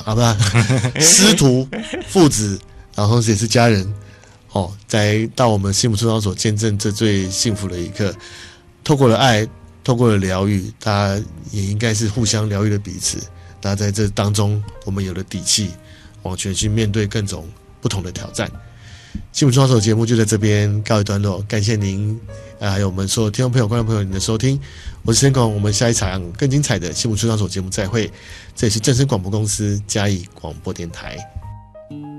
不是师徒父子，然后同时也是家人，再到我们幸福创伤所见证这最幸福的一刻。透过了爱，透过了疗愈，大家也应该是互相疗愈了彼此。那在这当中，我们有了底气，往前去面对各种不同的挑战。幸福创伤所节目就在这边告一段落，感谢您，还有我们所有听众朋友、观众朋友您的收听。我是申广，我们下一场更精彩的幸福创伤所节目再会。这里是正声广播公司嘉义广播电台。